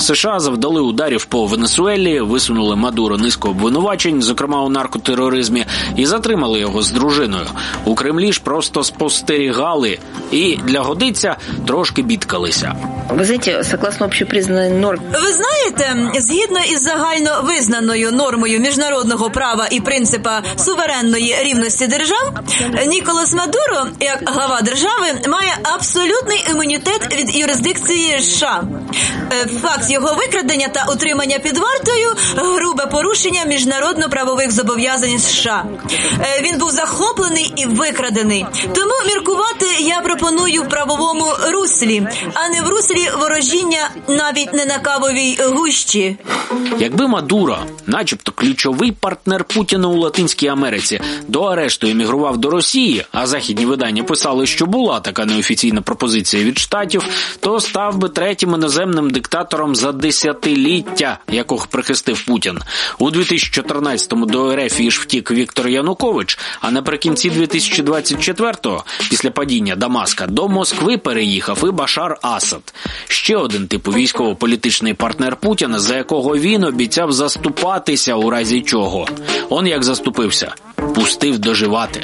США завдали ударів по Венесуелі, висунули Мадуро низку обвинувачень, зокрема у наркотероризмі, і затримали його з дружиною. У Кремлі ж просто спостерігали і, для годиця, трошки бідкалися. Ви знаєте, согласно общепризнаній нормі... Ви знаєте, згідно із загально визнаною нормою міжнародного права і принципа суверенної рівності держав, Ніколас Мадуро, як глава держави, має абсолютний імунітет від юрисдикції США. Факт його викрадення та утримання під вартою – грубе порушення міжнародно-правових зобов'язань США. Він був захоплений і викрадений. Тому міркувати я пропоную в правовому руслі, а не в руслі ворожіння навіть не на кавовій гущі. Якби Мадуро, начебто ключовий партнер Путіна у Латинській Америці, до арешту емігрував до Росії, а західні видання писали, що була така неофіційна пропозиція від Штатів, то став би третім іноземним диктатором за десятиліття, якого прихистив Путін. У 2014-му до РФ ж втік Віктор Янукович, а наприкінці 2024-го, після падіння Дамаска, до Москви переїхав і Башар Асад. Ще один типу військово-політичний партнер Путіна, за якого він обіцяв заступатися у разі чого. Он як заступився. Пустив доживати.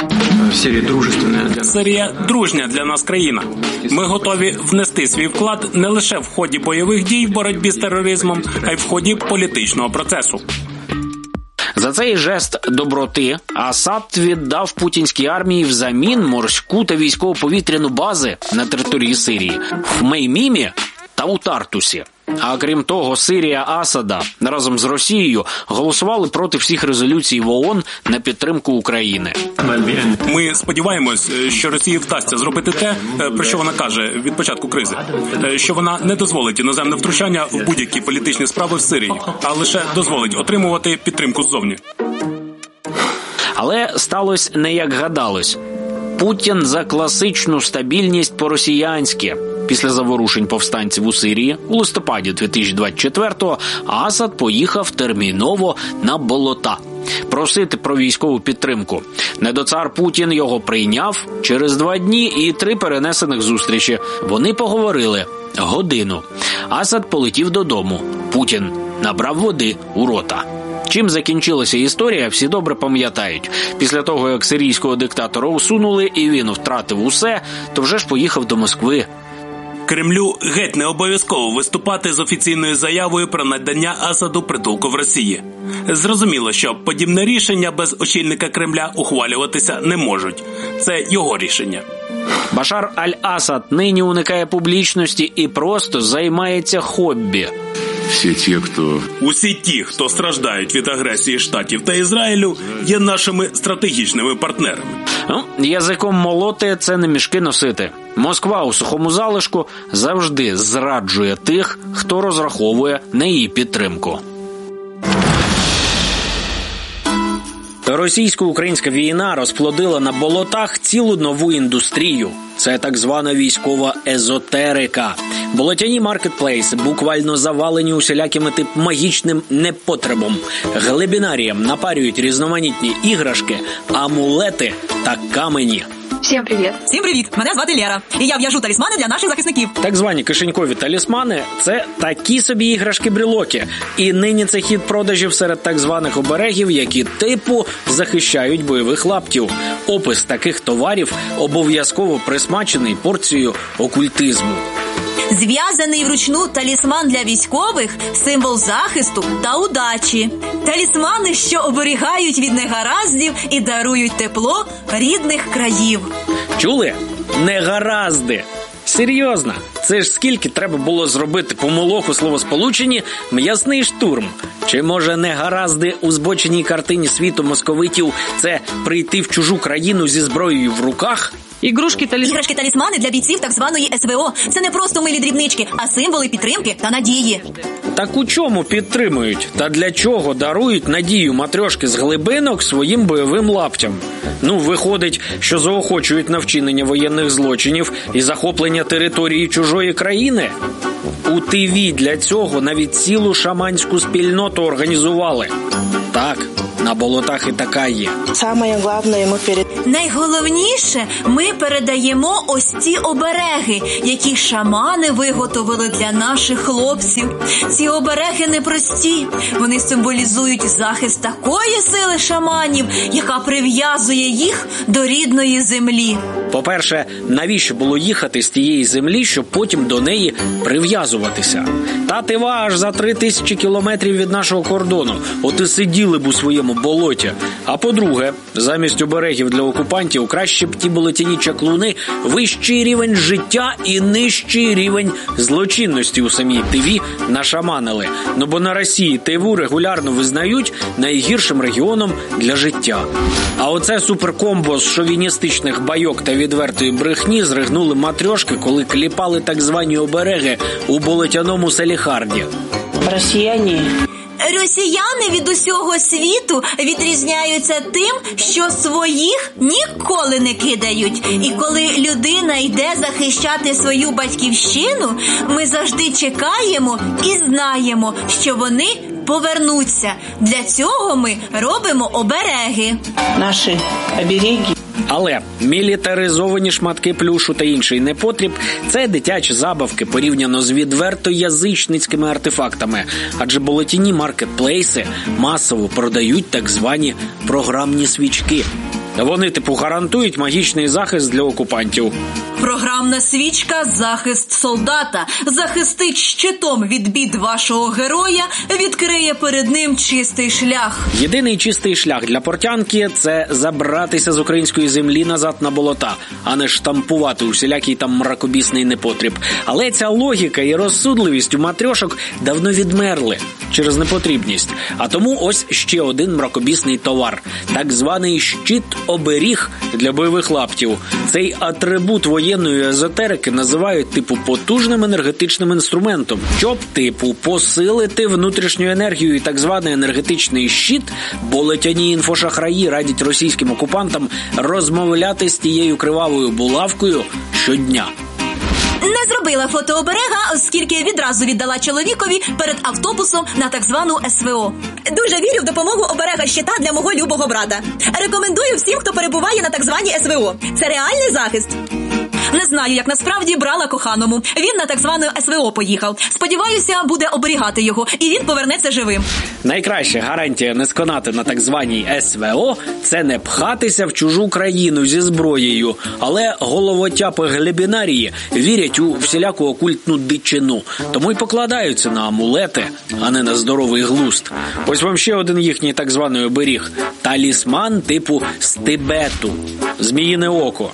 Сирія – дружня для нас країна. Ми готові внести свій вклад не лише в ході бойових дій в боротьбі з тероризмом, а й в ході політичного процесу. За цей жест доброти Асад віддав путінській армії взамін морську та військово-повітряну бази на території Сирії в Меймімі та у Тартусі. А крім того, Сирія Асада разом з Росією голосували проти всіх резолюцій в ООН на підтримку України. Ми сподіваємось, що Росії вдасться зробити те, про що вона каже від початку кризи. Що вона не дозволить іноземне втручання в будь-які політичні справи в Сирії, а лише дозволить отримувати підтримку ззовні. Але сталося не як гадалось. Путін за класичну стабільність по-росіянськи. Після заворушень повстанців у Сирії у листопаді 2024-го Асад поїхав терміново на болота просити про військову підтримку. Недоцар Путін його прийняв через 2 дні і 3 перенесених зустрічі. Вони поговорили годину. Асад полетів додому. Путін набрав води у рота. Чим закінчилася історія, всі добре пам'ятають. Після того, як сирійського диктатора усунули і він втратив усе, то вже ж поїхав до Москви. Кремлю геть не обов'язково виступати з офіційною заявою про надання Асаду притулку в Росії. Зрозуміло, що подібне рішення без очільника Кремля ухвалюватися не можуть. Це його рішення. Башар аль-Асад нині уникає публічності і просто займається хобі. Усі ті, хто страждають від агресії Штатів та Ізраїлю, є нашими стратегічними партнерами. Язиком молоти – це не мішки носити. Москва у сухому залишку завжди зраджує тих, хто розраховує на її підтримку. Російсько-українська війна розплодила на болотах цілу нову індустрію. Це так звана військова езотерика. Болотяні маркетплейси буквально завалені усілякими магічним непотребом. Глибінаріям напарюють різноманітні іграшки, амулети та камені. Всім привіт. Всім привіт. Мене звати Лера. І я в'яжу талісмани для наших захисників. Так звані кишенькові талісмани – це такі собі іграшки-брелоки. І нині це хід продажів серед так званих оберегів, які типу захищають бойових лаптів. Опис таких товарів обов'язково присмачений порцією окультизму. Зв'язаний вручну талісман для військових – символ захисту та удачі. Талісмани, що оберігають від негараздів і дарують тепло рідних країв. Чули? Негаразди. Серйозно. Це ж скільки треба було зробити помилок у словосполученні «м'ясний штурм». Чи може негаразди у збоченій картині світу московитів – це прийти в чужу країну зі зброєю в руках? Іграшки-талісмани для бійців так званої СВО – це не просто милі дрібнички, а символи підтримки та надії. Так у чому підтримують? Та для чого дарують надію матрьошки з глибинок своїм бойовим лаптям? Виходить, що заохочують на вчинення воєнних злочинів і захоплення території чужої країни? У ТВ для цього навіть цілу шаманську спільноту організували. Так, на болотах і така є. Найголовніше, ми передаємо ось ці обереги, які шамани виготовили для наших хлопців. Ці обереги непрості. Вони символізують захист такої сили шаманів, яка прив'язує їх до рідної землі. По-перше, навіщо було їхати з тієї землі, щоб потім до неї прив'язуватися? Та ти аж за 3000 кілометрів від нашого кордону. От і сиділи б у своєму болоті. А по-друге, замість оберегів для окупантів краще б ті болотяні чаклуни вищий рівень життя і нижчий рівень злочинності у самій Тиві нашаманили. Ну бо на Росії Тиву регулярно визнають найгіршим регіоном для життя. А оце суперкомбо з шовіністичних байок та відвертої брехні зригнули матрьошки, коли кліпали так звані обереги у болотяному Саліхарді. Росіяни від усього світу відрізняються тим, що своїх ніколи не кидають. І коли людина йде захищати свою батьківщину, ми завжди чекаємо і знаємо, що вони повернуться. Для цього ми робимо обереги. Наші обереги. Але мілітаризовані шматки плюшу та інший непотріб – це дитячі забавки порівняно з відверто язичницькими артефактами. Адже болотяні маркетплейси масово продають так звані програмні свічки. Вони, гарантують магічний захист для окупантів. Програмна свічка «Захист солдата» захистить щитом від бід вашого героя, відкриє перед ним чистий шлях. Єдиний чистий шлях для портянки – це забратися з української землі назад на болота, а не штампувати усілякий там мракобісний непотріб. Але ця логіка і розсудливість у матрьошок давно відмерли через непотрібність. А тому ось ще один мракобісний товар – так званий щит-оберіг для бойових лаптів. Цей атрибут воєнної езотерики називають потужним енергетичним інструментом. Щоб посилити внутрішню енергію і так званий енергетичний щит, болотяні інфошахраї радять російським окупантам розмовляти з тією кривавою булавкою щодня. Не зробила фотооберега, оскільки відразу віддала чоловікові перед автобусом на так звану СВО. Дуже вірю в допомогу оберега щита для мого любого брата. Рекомендую всім, хто перебуває на так званій СВО. Це реальний захист. Не знаю, як насправді брала коханому. Він на так звану СВО поїхав. Сподіваюся, буде оберігати його, і він повернеться живим. Найкраща гарантія не сконати на так званій СВО – це не пхатися в чужу країну зі зброєю. Але головотяпи-глебінарії вірять у всіляку окультну дичину. Тому й покладаються на амулети, а не на здоровий глузд. Ось вам ще один їхній так званий оберіг – талісман типу з Тибету – зміїне око.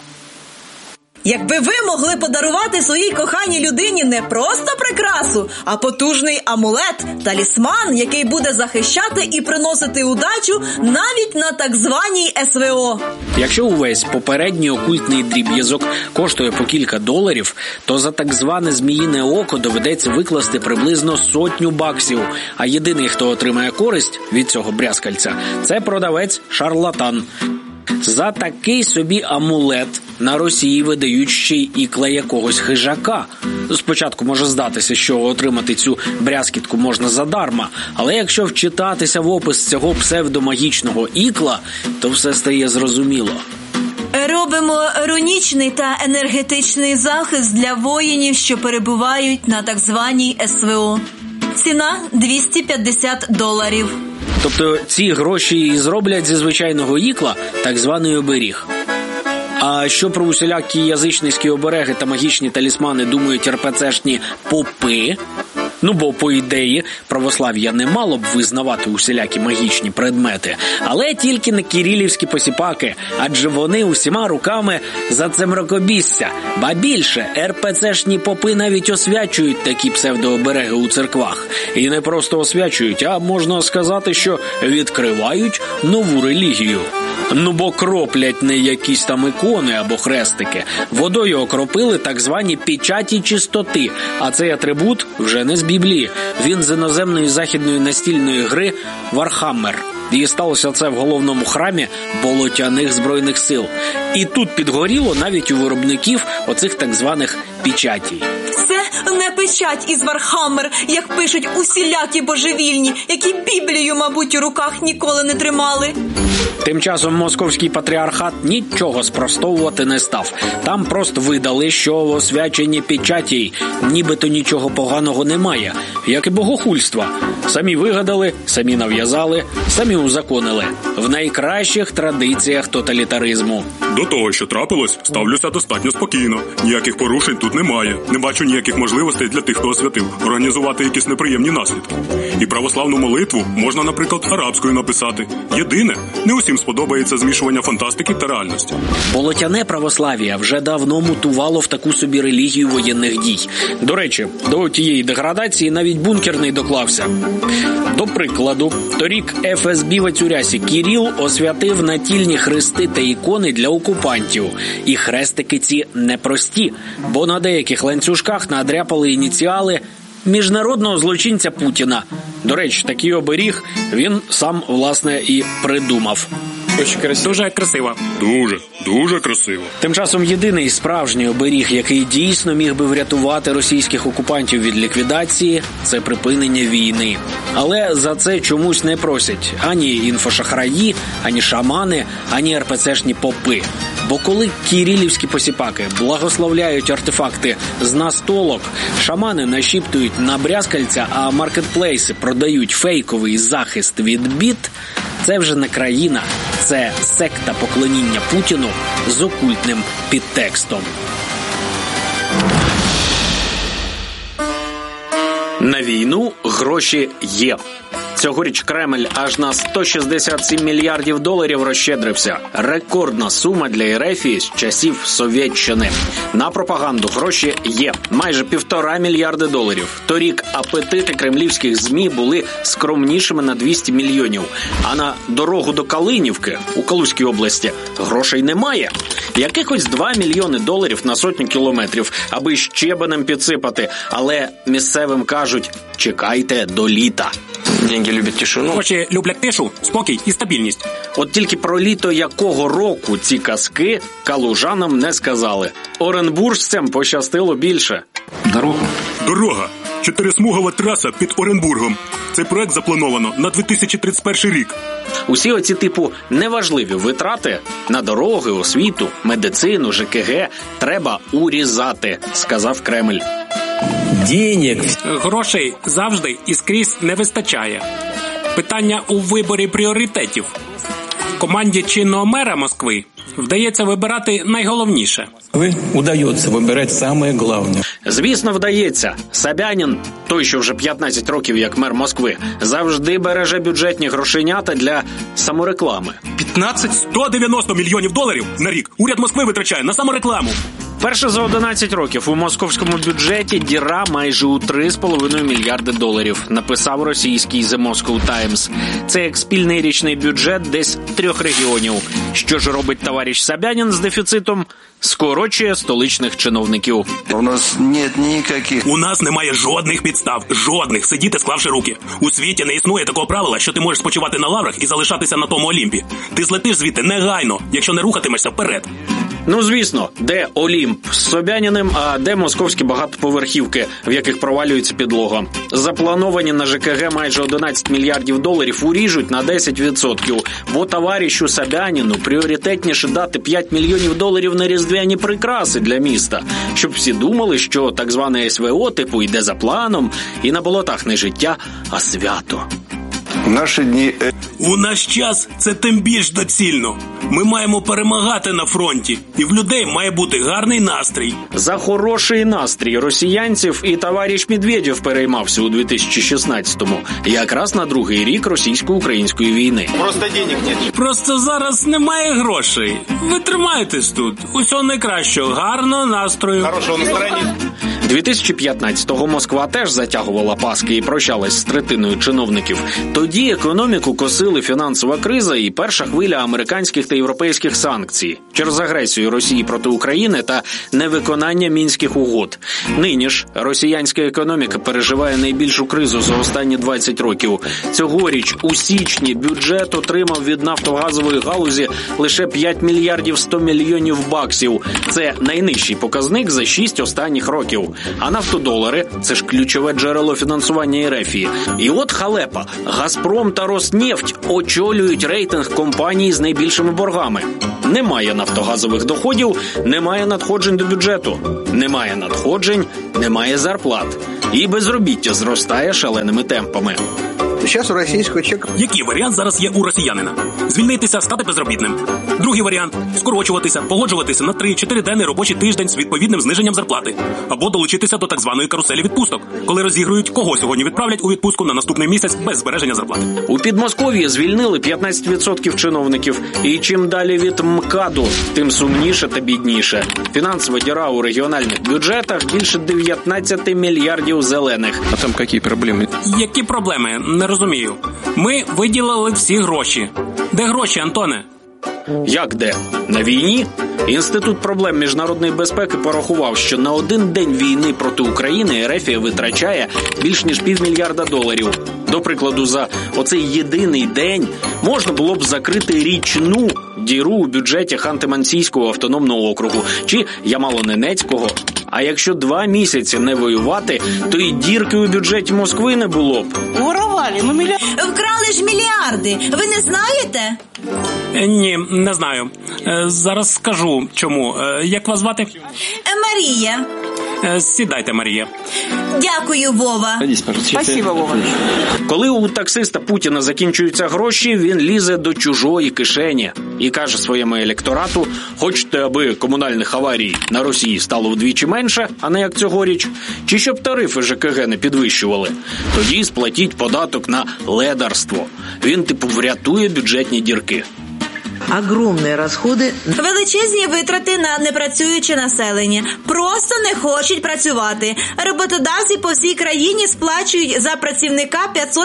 Якби ви могли подарувати своїй коханій людині не просто прикрасу, а потужний амулет, талісман, який буде захищати і приносити удачу навіть на так званій СВО. Якщо увесь попередній окультний дріб'язок коштує по кілька $, то за так зване зміїне око доведеться викласти приблизно $100. А єдиний, хто отримає користь від цього брязкальця – це продавець-шарлатан. За такий собі амулет на Росії видають ще й ікла якогось хижака. Спочатку може здатися, що отримати цю брязкітку можна задарма, але якщо вчитатися в опис цього псевдомагічного ікла, то все стає зрозуміло. Робимо рунічний та енергетичний захист для воїнів, що перебувають на так званій СВО. Ціна $250. Тобто ці гроші і зроблять зі звичайного ікла так званий оберіг. А що про усілякі язичницькі обереги та магічні талісмани думають РПЦшні попи? Ну, бо, по ідеї, православ'я не мало б визнавати усілякі магічні предмети, але тільки не кирилівські посіпаки, адже вони усіма руками за це мракобісся. Ба більше, РПЦшні попи навіть освячують такі псевдообереги у церквах. І не просто освячують, а можна сказати, що відкривають нову релігію. Ну, бо кроплять не якісь там ікони або хрестики. Водою окропили так звані печаті чистоти, а цей атрибут вже не з Біблії. Він з іноземної західної настільної гри Warhammer. І сталося це в головному храмі болотяних збройних сил. І тут підгоріло навіть у виробників оцих так званих печатій. Це не печать із Warhammer, як пишуть усілякі божевільні, які Біблію, мабуть, у руках ніколи не тримали. Тим часом московський патріархат нічого спростовувати не став. Там просто видали, що в освяченні печатей нібито нічого поганого немає, як і богохульства. Самі вигадали, самі нав'язали, самі узаконили. В найкращих традиціях тоталітаризму. До того, що трапилось, ставлюся достатньо спокійно. Ніяких порушень тут немає. Не бачу ніяких можливостей для тих, хто освятив, організувати якісь неприємні наслідки. І православну молитву можна, наприклад, арабською написати. Єдине, не усім сподобається змішування фантастики та реальності. Болотяне православ'я вже давно мутувало в таку собі релігію воєнних дій. До речі, до тієї деградації навіть бункерний доклався. До прикладу, торік ФСБівець у рясі Кіріл освятив натільні хрести та ікони для окупантів. І хрестики ці непрості, бо на деяких ланцюжках надряпали ініціали міжнародного злочинця Путіна. До речі, такий оберіг він сам, власне, і придумав. Дуже красиво. Дуже красиво. Тим часом єдиний справжній оберіг, який дійсно міг би врятувати російських окупантів від ліквідації, це припинення війни. Але за це чомусь не просять ані інфошахраї, ані шамани, ані РПЦшні попи. Бо коли кірілівські посіпаки благословляють артефакти з настолок, шамани нашіптують на брязкальця, а маркетплейси продають фейковий захист від бід, це вже не країна, це секта поклоніння Путіну з окультним підтекстом. На війну гроші є. Цьогоріч Кремль аж на 167 мільярдів доларів розщедрився. Рекордна сума для РФ з часів Совєтщини. На пропаганду гроші є. Майже 1,5 мільярди доларів. Торік апетити кремлівських ЗМІ були скромнішими на 200 мільйонів. А на дорогу до Калинівки у Калузькій області грошей немає. Якихось 2 мільйони доларів на сотню кілометрів, аби щебенем підсипати. Але місцевим кажуть, чекайте до літа. Деньги люблять тишину. Гроші люблять тишу, спокій і стабільність. От тільки про літо якого року ці казки калужанам не сказали. Оренбуржцям пощастило більше. Дорога. 4-смугова траса під Оренбургом. Цей проект заплановано на 2031 рік. Усі оці типу неважливі витрати на дороги, освіту, медицину, ЖКГ треба урізати, сказав Кремль. Грошей завжди і скрізь не вистачає. Питання у виборі пріоритетів. Команді чинного мера Москви вдається вибирати найголовніше. Удається вибирати саме головне. Звісно, вдається. Собянін, той, що вже 15 років як мер Москви, завжди береже бюджетні грошенята для самореклами. 190 мільйонів доларів на рік уряд Москви витрачає на саморекламу. Перше за 11 років у московському бюджеті діра майже у 3,5 мільярди доларів, написав російський The Moscow Times. Це як спільний річний бюджет десь 3 регіонів. Що ж робить товариш Собянін з дефіцитом? Скорочує столичних чиновників. У нас немає жодних підстав. Жодних. Сидіти, склавши руки. У світі не існує такого правила, що ти можеш спочивати на лаврах і залишатися на тому Олімпі. Ти злетиш звідти негайно, якщо не рухатимешся вперед. Ну, звісно, де Олімп з Собяніним, а де московські багатоповерхівки, в яких провалюється підлога. Заплановані на ЖКГ майже 11 мільярдів доларів уріжуть на 10%, бо товаришу Собяніну пріоритетніше дати 5 мільйонів доларів на різдвяні прикраси для міста, щоб всі думали, що так зване СВО типу йде за планом, і на болотах не життя, а свято. У наш час це тим більш доцільно. Ми маємо перемагати на фронті, і в людей має бути гарний настрій. За хороший настрій росіянців і товариш Медведєв переймався у 2016-му, якраз на другий рік російсько-української війни. Просто зараз немає грошей. Ви тримаєтесь тут. Усього найкращого. Гарного настрою. 2015-го Москва теж затягувала паски і прощалась з третиною чиновників. Тоді економіку косили фінансова криза і перша хвиля американських та європейських санкцій через агресію Росії проти України та невиконання Мінських угод. Нині ж росіянська економіка переживає найбільшу кризу за останні 20 років. Цьогоріч у січні бюджет отримав від нафтогазової галузі лише 5 мільярдів 100 мільйонів баксів. Це найнижчий показник за 6 останніх років. А нафтодолари – це ж ключове джерело фінансування РФ. І от халепа. «Газпром» та «Роснефть» очолюють рейтинг компаній з найбільшими боргами. Немає нафтогазових доходів, немає надходжень до бюджету. Немає надходжень, немає зарплат. І безробіття зростає шаленими темпами. Зараз у російського чека. Який варіант зараз є у росіянина? Звільнитися, стати безробітним. Другий варіант – скорочуватися, погоджуватися на 3-4-денний робочий тиждень з відповідним зниженням зарплати. Або долучитися до так званої каруселі відпусток, коли розігрують, кого сьогодні відправлять у відпустку на наступний місяць без збереження зарплати. У Підмосков'ї звільнили 15% чиновників. І чим далі від МКАДу, тим сумніше та бідніше. Фінансова діра у регіональних бюджетах більше 19 мільярдів зелених. А там які проблеми? Які проблеми? Не розумію. Ми виділили всі гроші. Де гроші, Антоне? Як де? На війні? Інститут проблем міжнародної безпеки порахував, що на один день війни проти України РФ витрачає більш ніж $500 мільярда. До прикладу, за оцей єдиний день можна було б закрити річну діру у бюджеті Ханти-Мансійського автономного округу чи Ямало-Ненецького. А якщо 2 місяці не воювати, то і дірки у бюджеті Москви не було б. Воровали, Вкрали ж мільярди. Ви не знаєте? Ні, не знаю. Зараз скажу, чому. Як вас звати? Марія. Сідайте, Марія. Дякую, Вова. Спасибо, Вова. Коли у таксиста Путіна закінчуються гроші, він лізе до чужої кишені і каже своєму електорату: хочете, аби комунальних аварій на Росії стало вдвічі менше, а не як цьогоріч, чи щоб тарифи ЖКГ не підвищували? Тоді сплатіть податок на ледарство. Він, врятує бюджетні дірки. Огромные расходы. Величезні витрати на непрацююче населення. Просто не хочуть працювати. Роботодавці по всій країні сплачують за працівника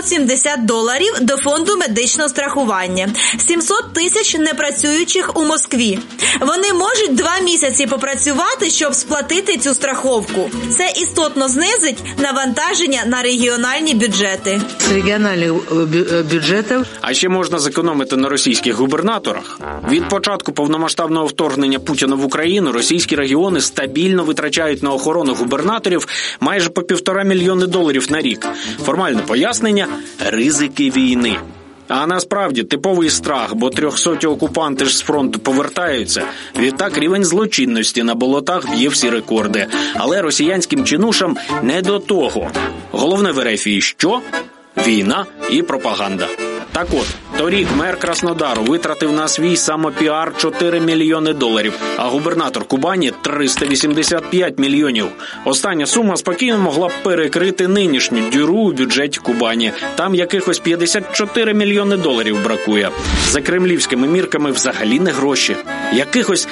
$570 до фонду медичного страхування. 700 тисяч непрацюючих у Москві. Вони можуть 2 місяці попрацювати, щоб сплатити цю страховку. Це істотно знизить навантаження на регіональні бюджети. С региональных бюджетов. А ще можна зекономити на російських губернаторах. Від початку повномасштабного вторгнення Путіна в Україну російські регіони стабільно витрачають на охорону губернаторів майже по $1,5 мільйона на рік. Формальне пояснення – ризики війни. А насправді типовий страх, бо 300 окупанти ж з фронту повертаються. Відтак рівень злочинності на болотах б'є всі рекорди. Але росіянським чинушам не до того. Головне в РФ – що? Війна і пропаганда. Так от, торік мер Краснодару витратив на свій самопіар $4 мільйони, а губернатор Кубані – 385 мільйонів. Остання сума спокійно могла б перекрити нинішню діру у бюджеті Кубані. Там якихось $54 мільйони бракує. За кремлівськими мірками взагалі не гроші. Якихось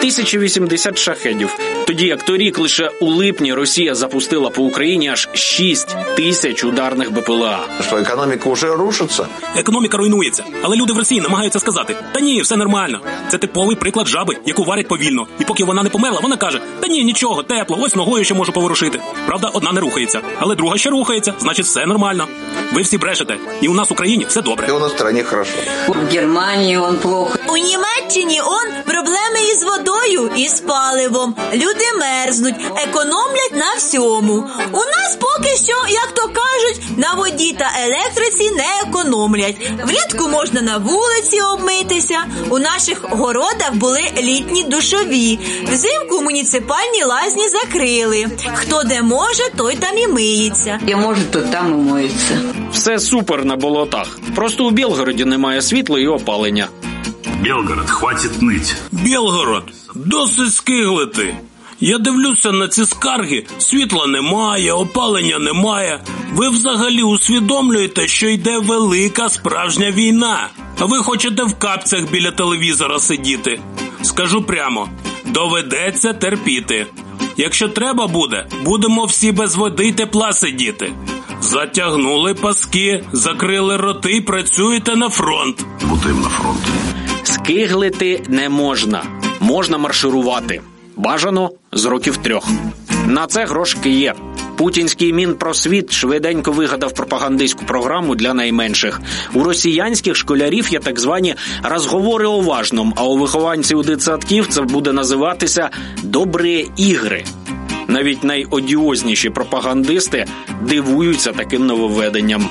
1080 шахедів. Тоді як торік лише у липні Росія запустила по Україні аж 6 тисяч ударних БПЛА. Що економіка вже рушиться? Економіка руйнується, але люди в Росії намагаються сказати: та ні, все нормально. Це типовий приклад жаби, яку варять повільно. І поки вона не померла, вона каже: та ні, нічого, тепло, ось ногою ще можу поворушити. Правда, одна не рухається, але друга ще рухається, значить все нормально. Ви всі брешете, і у нас в Україні все добре. І у нас в країні хорошо. В Германии он плохо. У Німеччині проблеми із водою і з паливом. Люди мерзнуть, економлять на всьому. У нас поки що, як то кажуть, на воді та електриці не економлять. Влітку можна на вулиці обмитися. У наших городах були літні душові. Взимку муніципальні лазні закрили. Хто де може, той там і миється. Где может, то там и моется. Все супер на болотах. Просто у Білгороді немає світла і опалення. Белгород, хватит ныть. Білгород, досить скиглити. Я дивлюся на ці скарги. Світла немає, опалення немає. Ви взагалі усвідомлюєте, що йде велика справжня війна. А ви хочете в капцях біля телевізора сидіти. Скажу прямо, доведеться терпіти. Якщо треба буде, будемо всі без води й тепла сидіти. Затягнули паски, закрили роти й працюєте на фронт. Будем на фронті. Скиглити не можна. Можна марширувати. Бажано з років 3. На це грошки є. Путінський Мінпросвіт швиденько вигадав пропагандистську програму для найменших. У росіянських школярів є так звані «розговори о важном», а у вихованців дитсадків це буде називатися «добрі ігри». Навіть найодіозніші пропагандисти дивуються таким нововведенням.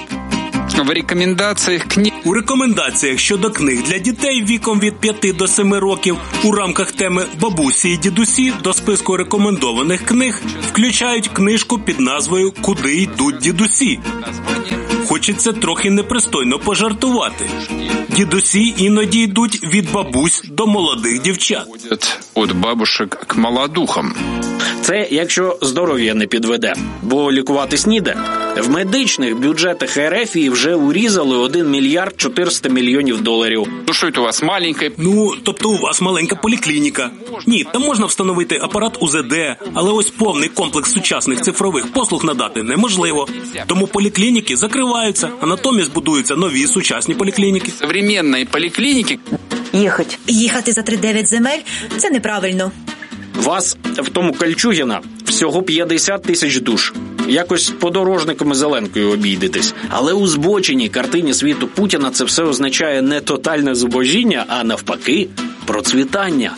У рекомендаціях щодо книг для дітей віком від 5 до 7 років у рамках теми «Бабусі і дідусі» до списку рекомендованих книг включають книжку під назвою «Куди йдуть дідусі?». Хочеться трохи непристойно пожартувати. Дідусі іноді йдуть від бабусь до молодих дівчат. Від бабушек к молодухам. Це якщо здоров'я не підведе, бо лікуватись ніде. В медичних бюджетах РФ вже урізали 1 мільярд 400 мільйонів доларів. Ну що це у вас маленька? Тобто у вас маленька поліклініка. Ні, там можна встановити апарат УЗД, але ось повний комплекс сучасних цифрових послуг надати неможливо. Тому поліклініки закриваються, а натомість будуються нові сучасні поліклініки. Современні поліклініки. Їхати за 3-9 земель – це неправильно. Вас в тому Кольчугіна всього 50 тисяч душ. Якось подорожниками Зеленкою обійдетесь. Але у збоченій картині світу Путіна це все означає не тотальне зубожіння, а навпаки процвітання.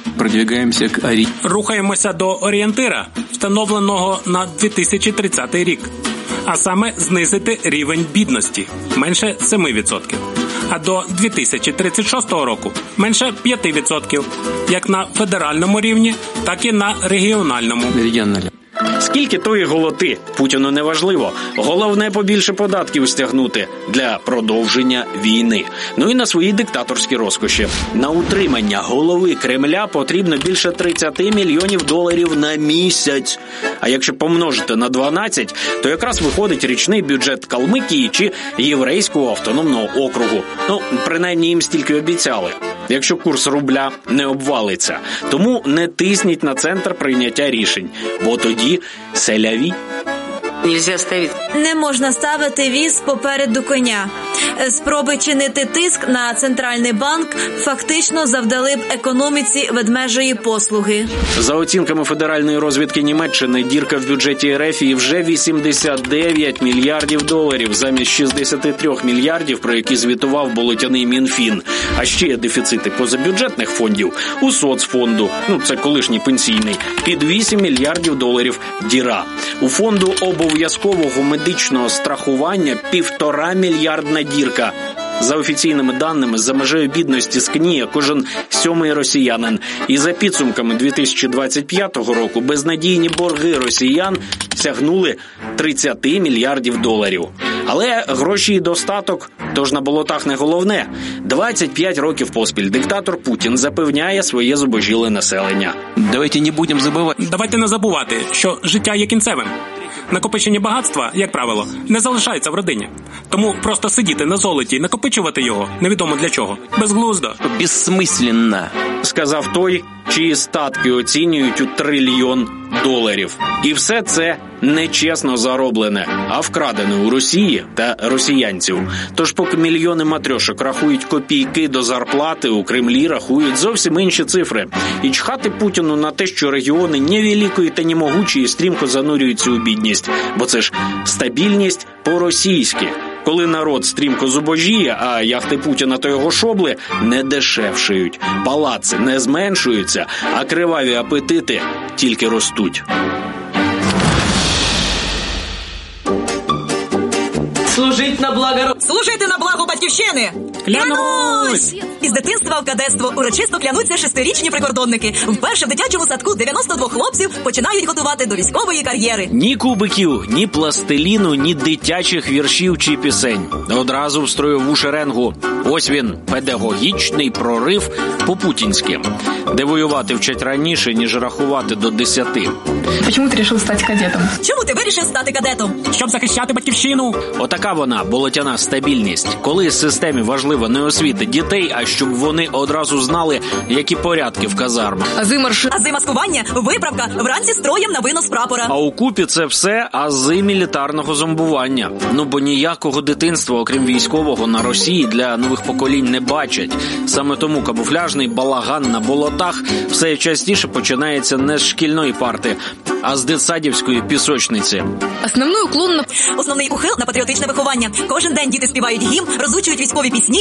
Рухаємося до орієнтира, встановленого на 2030 рік. А саме знизити рівень бідності – менше 7%. А до 2036 року – менше 5%. Як на федеральному рівні, так і на регіональному. Скільки тої голоти Путіну не важливо. Головне побільше податків стягнути для продовження війни. Ну і на свої диктаторські розкоші. На утримання голови Кремля потрібно більше 30 мільйонів доларів на місяць. А якщо помножити на 12, то якраз виходить річний бюджет Калмикії чи Єврейського автономного округу. Ну, принаймні їм стільки обіцяли. Якщо курс рубля не обвалиться. Тому не тисніть на центр прийняття рішень, бо тоді селяві. Не можна ставити віз попереду коня. Спроби чинити тиск на центральний банк фактично завдали б економіці ведмежої послуги. За оцінками Федеральної розвідки Німеччини, дірка в бюджеті РФ вже 89 мільярдів доларів замість 63 мільярдів, про які звітував болотяний Мінфін. А ще є дефіцити позабюджетних фондів у соцфонду, це колишній пенсійний, під 8 мільярдів доларів діра. У фонду обов'язкового медичного страхування 1,5 мільярдна дірка. За офіційними даними, за межею бідності скніє кожен 7-й росіянин. І за підсумками 2025 року безнадійні борги росіян сягнули 30 мільярдів доларів. Але гроші і достаток, тож на болотах не головне. 25 років поспіль диктатор Путін запевняє своє зубожіле населення. Давайте не забувати, що життя є кінцевим. Накопичення багатства, як правило, не залишається в родині. Тому просто сидіти на золоті і накопичувати його невідомо для чого. Безглуздо. Безсмисленно, сказав той, чиї статки оцінюють у $1 трильйон. І все це нечесно зароблене, а вкрадене у Росії та росіянців. Тож поки мільйони матрьошок рахують копійки до зарплати, у Кремлі рахують зовсім інші цифри. І чхати Путіну на те, що регіони невеликої та немогучої стрімко занурюються у бідність. Бо це ж стабільність по-російськи. Коли народ стрімко зубожіє, а яхти Путіна та його шобли не дешевшають. Палаци не зменшуються, а криваві апетити тільки ростуть. Служити на благо батьківщини! Клянусь! Із дитинства в кадетство урочисто клянуться 6-річні прикордонники. Вперше в дитячому садку 92 хлопців починають готувати до військової кар'єри. Ні кубиків, ні пластиліну, ні дитячих віршів чи пісень. Одразу в строєву шеренгу. Ось він, педагогічний прорив по-путінськи. Де воювати вчать раніше, ніж рахувати до 10. Чому ти вирішив стати кадетом? Чому ти вирішив стати кадетом? Щоб захищати батьківщину. Отака вона, болотяна стабільність. Коли системі важлива не освіта дітей, а щоб вони одразу знали, які порядки в казармах. Ази маскування, виправка, вранці строєм на винос прапора. А у купі це все ази мілітарного зомбування. Бо ніякого дитинства, окрім військового, на Росії для нових поколінь не бачать. Саме тому камуфляжний балаган на болотах все частіше починається не з шкільної парти, а з дитсадівської пісочниці. Основний ухил на патріотичне виховання. Кожен день діти співають гімн, розучують військові пісні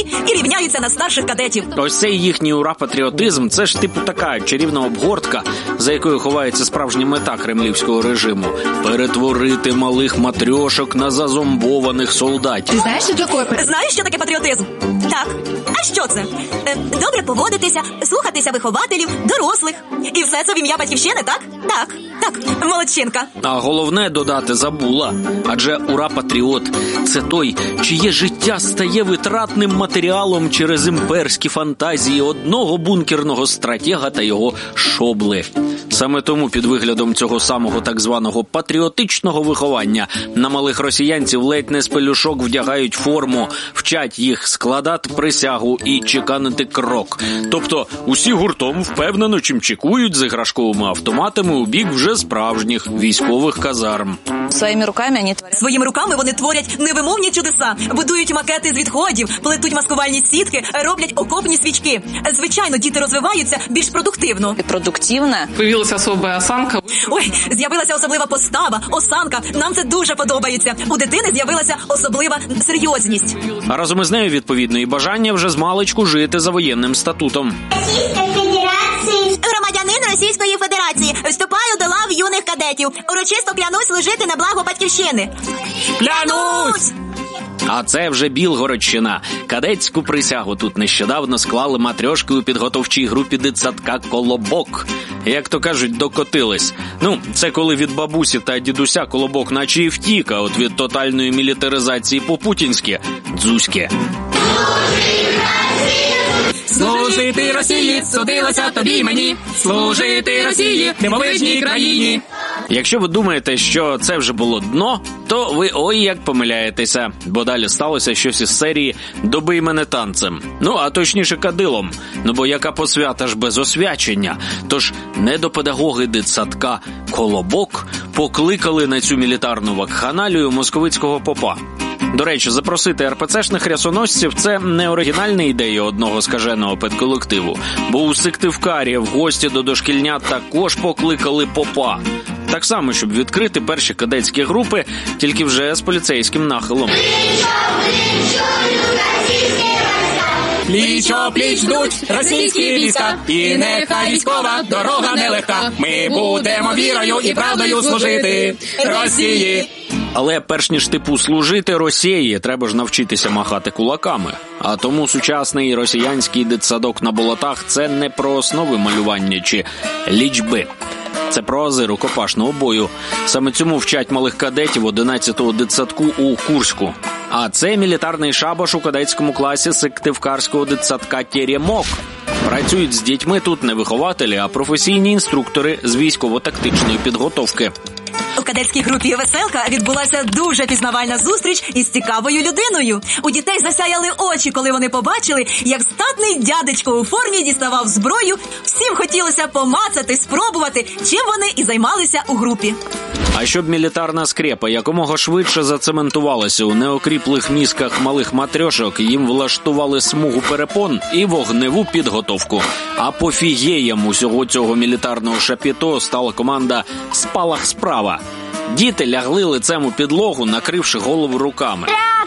і рівняються на старших кадетів. Ось цей їхній ура-патріотизм – це ж типу така чарівна обгортка, за якою ховається справжня мета кремлівського режиму – перетворити малих матрьошок на зазомбованих солдатів. Знаєш, що таке? Знаєш, що таке патріотизм? Так. А що це? Добре поводитися, слухатися вихователів, дорослих. І все це в ім'я батьківщини, так? Так, молодчинка. А головне додати забула. Адже ура-патріот – це той, чиє життя стає витратним матеріалом через імперські фантазії одного бункерного стратега та його шобли. Саме тому під виглядом цього самого так званого патріотичного виховання на малих росіянців ледь не з пелюшок вдягають форму, вчать їх складати присягу і чеканити крок. Тобто усі гуртом впевнено чимчикують з іграшковими автоматами у бік вже справжніх військових казарм. Своїми руками вони творять невимовні чудеса, будують макети з відходів, плетуть маскувальні сітки, роблять окопні свічки. Звичайно, діти розвиваються більш продуктивно. Появилась особая осанка. Ой, з'явилася особлива постава, осанка. Нам це дуже подобається. У дитини з'явилася особлива серйозність. А разом із нею, відповідно, і бажання вже змалечку жити за воєнним статутом. Громадянин Російської Федерації. Вступаю до лав юних кадетів. Урочисто клянусь служити на благо батьківщини. Клянусь! А це вже Білгородщина. Кадетську присягу тут нещодавно склали матрьошки у підготовчій групі дитсадка «Колобок». Як то кажуть, докотились. Це коли від бабусі та дідуся Колобок наче і втік, а от від тотальної мілітаризації по-путінськи – дзузьке. Служити Росії, судилося тобі й мені. Служити Росії, дивовижній країні. Якщо ви думаєте, що це вже було дно, то ви ой як помиляєтеся, бо далі сталося щось із серії «Добий мене танцем». А точніше кадилом. Бо яка посвята ж без освячення. Тож недопедагоги дитсадка «Колобок» покликали на цю мілітарну вакханалію московицького попа. До речі, запросити РПЦшних рясоносців – це не оригінальна ідея одного скаженого педколективу, бо у Сиктивкарі в гості до дошкільнят також покликали попа. Так само, щоб відкрити перші кадетські групи, тільки вже з поліцейським нахилом. Пліч-о-пліч йдуть російські війська, і нехай військова дорога нелегка. Ми будемо вірою і правдою служити Росії. Але перш ніж служити Росії, треба ж навчитися махати кулаками. А тому сучасний росіянський дитсадок на болотах – це не про основи малювання чи лічби. Це про ази рукопашного бою. Саме цьому вчать малих кадетів 11-го дитсадку у Курську. А це мілітарний шабаш у кадетському класі Сиктивкарського дитсадка «Теремок». Працюють з дітьми тут не вихователі, а професійні інструктори з військово-тактичної підготовки. У кадетській групі «Веселка» відбулася дуже пізнавальна зустріч із цікавою людиною. У дітей засяяли очі, коли вони побачили, як статний дядечко у формі діставав зброю. Всім хотілося помацати, спробувати, чим вони і займалися у групі. А щоб мілітарна скрепа якомога швидше зацементувалася у неокріплих мізках малих матрьошок, їм влаштували смугу перепон і вогневу підготовку. Апофігеєм усього цього мілітарного шапіто стала команда «Спалах справа». Діти лягли лицем у підлогу, накривши голову руками.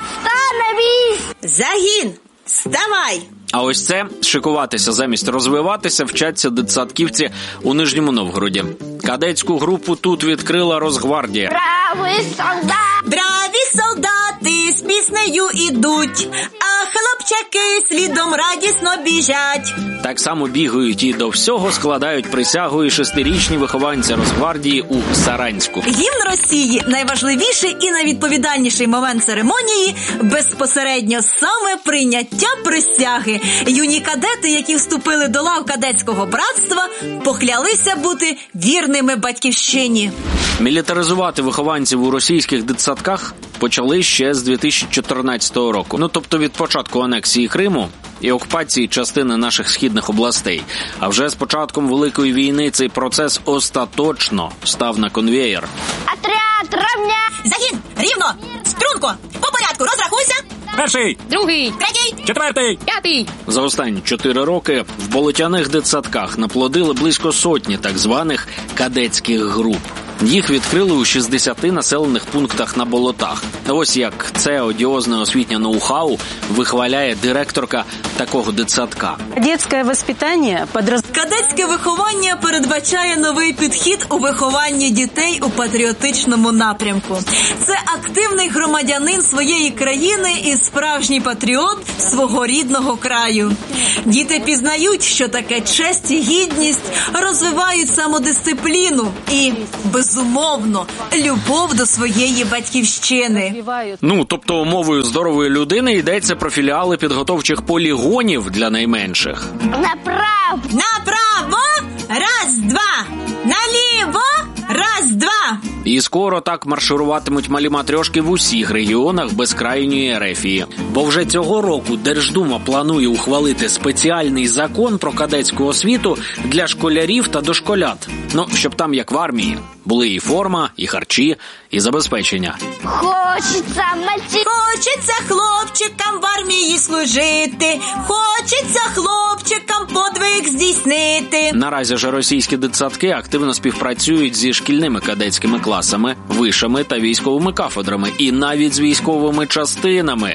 Загін! Вставай! А ось це шикуватися замість розвиватися вчаться дитсадківці у Нижньому Новгороді. Кадетську групу тут відкрила Росгвардія. Браві солдати з піснею ідуть, а хлопчаки слідом радісно біжать. Так само бігають і до всього складають присягу і 6-річні вихованці Росгвардії у Саранську. Гімн Росії – найважливіший і найвідповідальніший момент церемонії – безпосередньо саме прийняття присяги. Юні кадети, які вступили до лав кадетського братства, поклялися бути вірними батьківщині. Мілітаризувати вихованців у російських дитсадках почали ще з 2014 року. Тобто від початку анексії Криму і окупації частини наших східних областей. А вже з початком Великої війни цей процес остаточно став на конвеєр. Отряд, равня! Загін! Рівно! Струнко! По порядку, розрахуйся! Перший! Другий! Третій! Четвертий! П'ятий! За останні 4 роки в болотяних дитсадках наплодили близько сотні так званих кадетських груп. Їх відкрили у 60 населених пунктах на болотах. Ось як це одіозне освітнє ноу-хау вихваляє директорка такого дитсадка. Кадетське виховання передбачає новий підхід у вихованні дітей у патріотичному напрямку. Це активний громадянин своєї країни і справжній патріот свого рідного краю. Діти пізнають, що таке честь і гідність, розвивають самодисципліну і, безумовно, любов до своєї батьківщини. Тобто мовою здорової людини йдеться про філіали підготовчих полігонів для найменших. Направо! Раз, два! Наліво! Раз, два! І скоро так маршируватимуть малі матрьошки в усіх регіонах безкрайньої Ерефії. Бо вже цього року Держдума планує ухвалити спеціальний закон про кадетську освіту для школярів та дошколят. Щоб там, як в армії, були і форма, і харчі, і забезпечення. Хочеться хлопчикам в армії служити, хочеться хлопчикам подвиг здійснити. Наразі ж російські дитсадки активно співпрацюють зі шкільними кадетськими класами, вишами та військовими кафедрами, і навіть з військовими частинами.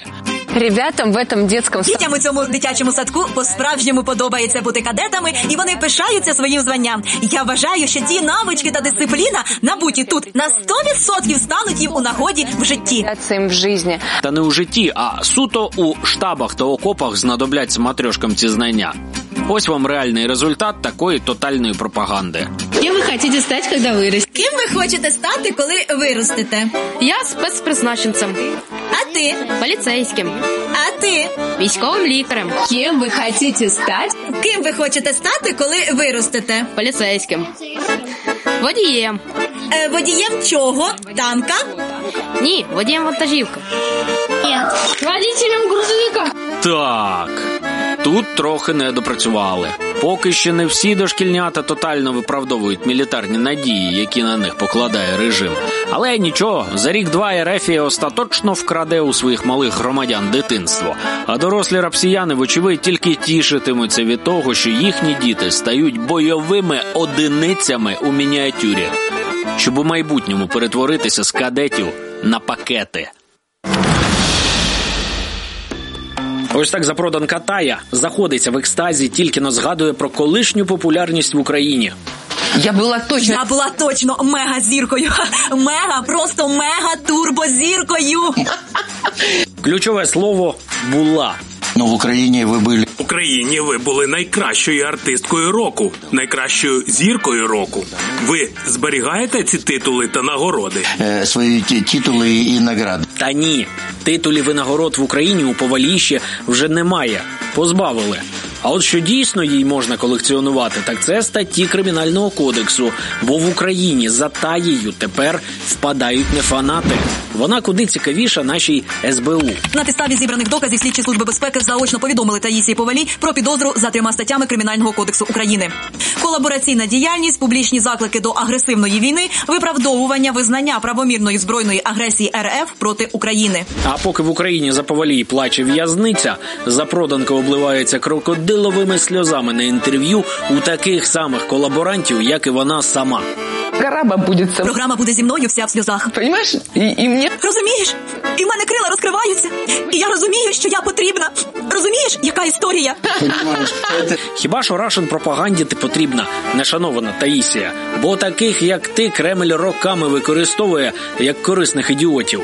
Дітям у цьому дитячому садку по-справжньому подобається бути кадетами, і вони пишаються своїм званням. Я вважаю, що ці навички та дисципліна, набуті тут, на 100% стануть їм у нагоді в житті. Та не у житті, а суто у штабах та окопах знадобляться матрьошкам ці знання. Ось вам реальний результат такої тотальної пропаганди. Ким ви хочете стати, коли виростете? Ким ви хочете стати, коли виростете? Я спецпризначенцем. А ти? Поліцейським. А ти? Військовим лікарем. Ким ви хочете стати? Ким ви хочете стати, коли виростете? Поліцейським. Водієм. Водієм чого? Танка? Ні, водієм вантажівки. Ні. Водителем грузовика. Так, тут трохи не допрацювали. Поки що не всі дошкільнята тотально виправдовують мілітарні надії, які на них покладає режим. Але нічого, за рік-два Ерефія остаточно вкраде у своїх малих громадян дитинство. А дорослі росіяни, вочевидь, тільки тішитимуться від того, що їхні діти стають бойовими одиницями у мініатюрі, щоб у майбутньому перетворитися з кадетів на пакети. Ось так запроданка Тая заходиться в екстазі, тільки-но згадує про колишню популярність в Україні. Я була точно мега-зіркою. Просто мега-турбозіркою. Ключове слово «була». В Україні ви були найкращою артисткою року, найкращою зіркою року. Ви зберігаєте ці титули та нагороди? Свої титули і награди. Та ні, титулів і нагород в Україні у Поваліші вже немає, позбавили. А от що дійсно їй можна колекціонувати, так це статті Кримінального кодексу, бо в Україні за Таєю тепер впадають не фанати. Вона куди цікавіша нашій СБУ. На підставі зібраних доказів слідчі служби безпеки заочно повідомили Таїсії Повалій про підозру за 3 статтями Кримінального кодексу України. Колабораційна діяльність, публічні заклики до агресивної війни, виправдовування визнання правомірної збройної агресії РФ проти України. А поки в Україні за Повалій плаче в'язниця, запроданка обливається крокодиловими сльозами на інтерв'ю у таких самих колаборантів, як і вона сама. Програма буде зі мною вся в сльозах. Розумієш? І в мене крила розкриваються. І я розумію, що я потрібна. Розумієш, яка історія? Хіба що Рашин пропаганді ти потрібна, нешанована Таїсія? Бо таких, як ти, Кремль роками використовує як корисних ідіотів.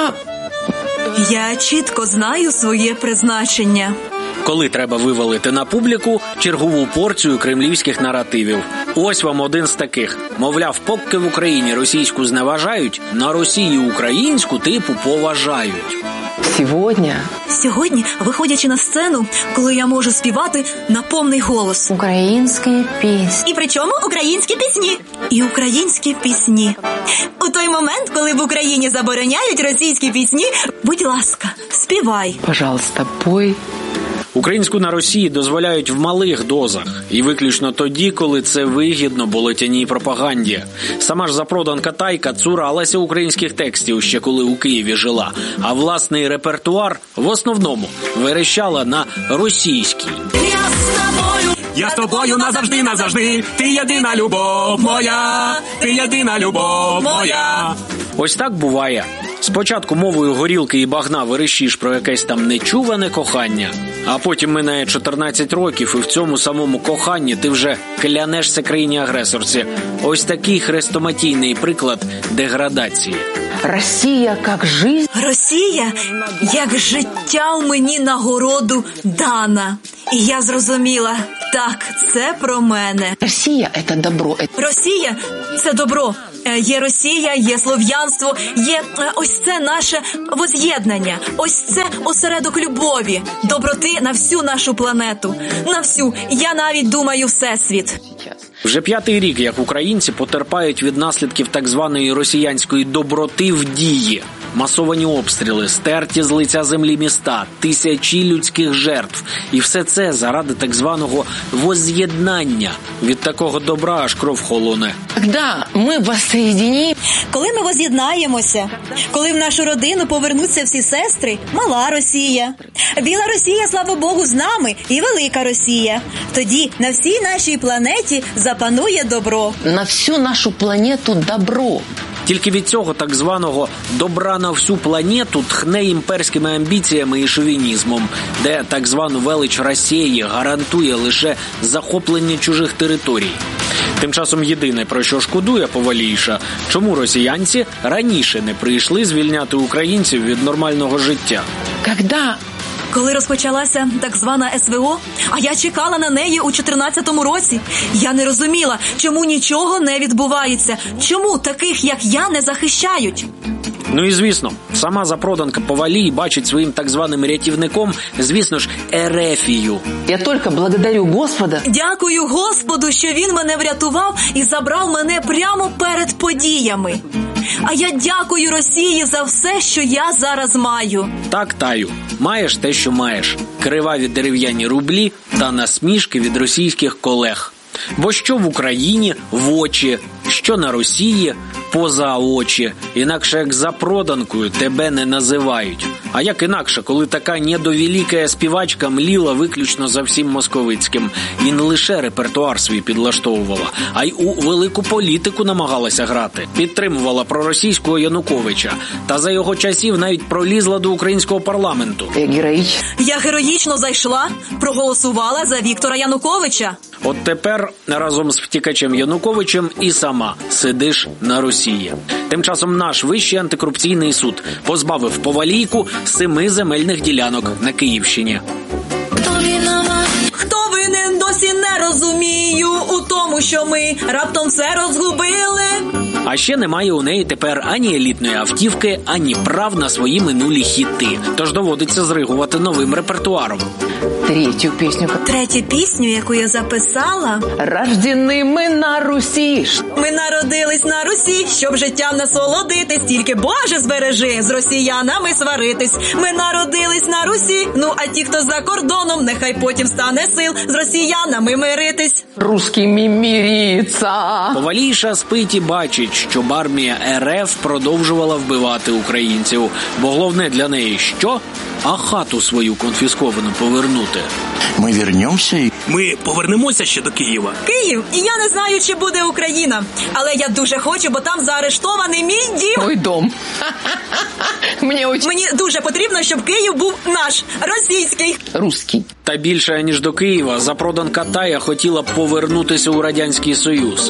Я чітко знаю своє призначення. Коли треба вивалити на публіку чергову порцію кремлівських наративів. Ось вам один з таких. Мовляв, поки в Україні російську зневажають, на Росії українську типу поважають. Сьогодні, виходячи на сцену, коли я можу співати на повний голос. Українські пісні. І причому українські пісні. І українські пісні. У той момент, коли в Україні забороняють російські пісні, будь ласка, співай. Пожалуйста, пой. Українську на Росії дозволяють в малих дозах. І виключно тоді, коли це вигідно болотяній пропаганді. Сама ж запроданка Тайка цуралася українських текстів ще коли у Києві жила. А власний репертуар в основному верещала на російській. Я з тобою назавжди, назавжди. Ти єдина любов моя, ти єдина любов моя. Ось так буває. Спочатку мовою горілки і багна верещиш про якесь там нечуване кохання, а потім минає 14 років і в цьому самому коханні ти вже клянешся країні-агресорці. Ось такий хрестоматійний приклад деградації. Росія як жизнь. Росія як життя в мені нагороду дана. І я зрозуміла, так, це про мене. Росія – це добро. Росія – це добро. Є Росія, є слов'янство, є ось це наше воз'єднання. Ось це осередок любові, доброти на всю нашу планету. На всю, я навіть думаю, всесвіт. Вже 5-й рік, як українці потерпають від наслідків так званої росіянської доброти в дії. Масовані обстріли, стерті з лиця землі міста, тисячі людських жертв. І все це заради так званого воз'єднання. Від такого добра аж кров холоне. Коли ми воз'єднаємося, коли в нашу родину повернуться всі сестри, мала Росія. Біла Росія, слава Богу, з нами, і велика Росія. Тоді на всій нашій планеті запанує добро. На всю нашу планету добро. Тільки від цього так званого добра на всю планету тхне імперськими амбіціями і шовінізмом, де так звану велич Росії гарантує лише захоплення чужих територій. Тим часом єдине, про що шкодує Повалійша, чому росіянці раніше не прийшли звільняти українців від нормального життя. Коли розпочалася так звана СВО, а я чекала на неї у 14-му році, я не розуміла, чому нічого не відбувається, чому таких, як я, не захищають. Ну і звісно, сама запроданка Повалій бачить своїм так званим рятівником, звісно ж, Ерефію. Я тільки благодарю Господа. Дякую Господу, що він мене врятував і забрав мене прямо перед подіями. А я дякую Росії за все, що я зараз маю. Так, Таю, маєш те, що маєш. Криваві дерев'яні рублі та насмішки від російських колег. Бо що в Україні – в очі, що на Росії – поза очі. Інакше як запроданкою тебе не називають. А як інакше, коли така недовелика співачка мліла виключно за всім московицьким. І не лише репертуар свій підлаштовувала, а й у велику політику намагалася грати. Підтримувала проросійського Януковича. Та за його часів навіть пролізла до українського парламенту. Я героїчно зайшла, проголосувала за Віктора Януковича. От тепер разом з втікачем Януковичем і сама сидиш на Росії. Тим часом наш Вищий антикорупційний суд позбавив Повалійку 7 земельних ділянок на Київщині. Хто винен, досі не розумію у тому, що ми раптом все розгубили. А ще немає у неї тепер ані елітної автівки, ані прав на свої минулі хіти. Тож доводиться зригувати новим репертуаром. Третю пісню, яку я записала. Рождені ми на Русі. Ми народились на Русі, щоб життям насолодитись. Тільки Боже збережи з росіянами сваритись. Ми народились на Русі, ну а ті, хто за кордоном, нехай потім стане сил з росіянами миритись. Русскими мириться. Повалійша спить і бачить, щоб армія РФ продовжувала вбивати українців. Бо головне для неї що? А хату свою конфісковану повернути. Ми повернемося ще до Києва. Київ? І я не знаю, чи буде Україна. Але я дуже хочу, бо там заарештований мій дім. Мой дом. Мені дуже потрібно, щоб Київ був наш, російський. Русський. Та більше, ніж до Києва, запроданка Тая хотіла б повернутися у Радянський Союз.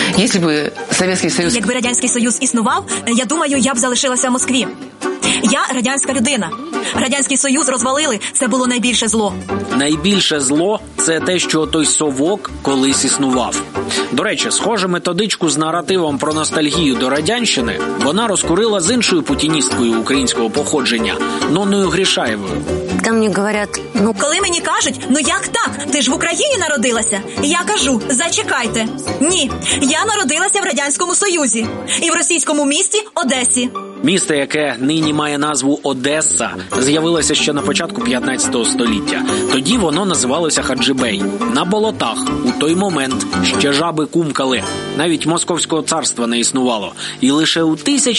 Якби Радянський Союз існував, я думаю, я б залишилася в Москві. Я радянська людина. Радянський Союз розвалили, це було найбільше зло. Найбільше зло – це те, що той совок колись існував. До речі, схоже, методичку з наративом про ностальгію до Радянщини вона розкурила з іншою путіністкою українського походження – Ноною Грішаєвою. Коли мені кажуть, ну як так, ти ж в Україні народилася? Я кажу, зачекайте. Ні, я народилася в Радянському Союзі і в російському місті Одесі. Місто, яке нині має назву Одеса, з'явилося ще на початку 15 століття. Тоді воно називалося Хаджибей. На болотах у той момент ще жаби кумкали. Навіть Московського царства не існувало. І лише у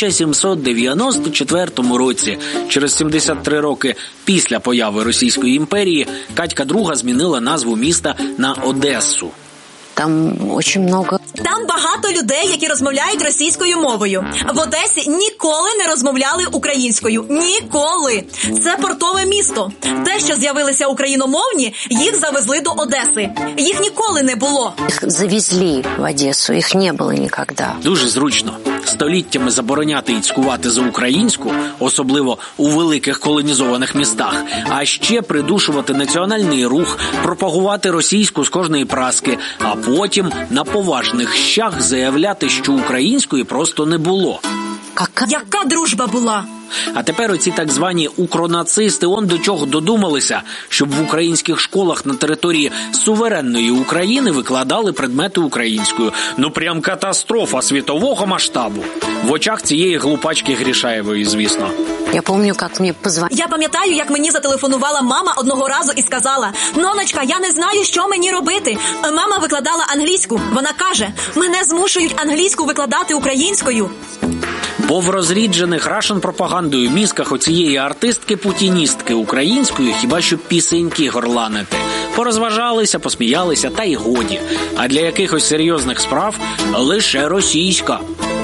1794 році, через 73 роки після появи Російської імперії, Катька II змінила назву міста на Одесу. Там дуже много. Там багато людей, які розмовляють російською мовою. В Одесі ніколи не розмовляли українською. Ніколи. Це портове місто. Те, що з'явилися україномовні, їх завезли до Одеси. Їх ніколи не було. Їх завезли в Одесу, їх не було ніколи. Дуже зручно. Століттями забороняти і цькувати за українську, особливо у великих колонізованих містах, а ще придушувати національний рух, пропагувати російську з кожної праски, а потім на поважних щах заявляти, що української просто не було. Яка дружба була? А тепер оці так звані укронацисти он до чого додумалися, щоб в українських школах на території суверенної України викладали предмети українською. Ну прям катастрофа світового масштабу. В очах цієї глупачки Грішаєвої, звісно. Я пам'ятаю, як мені зателефонувала мама одного разу і сказала: «Ноночка, я не знаю, що мені робити». Мама викладала англійську. Вона каже: «Мене змушують англійську викладати українською». Бо в розріджених рашн-пропагандою мізках оцієї артистки-путіністки українською хіба що пісеньки горланити. Порозважалися, посміялися, та й годі. А для якихось серйозних справ лише російська.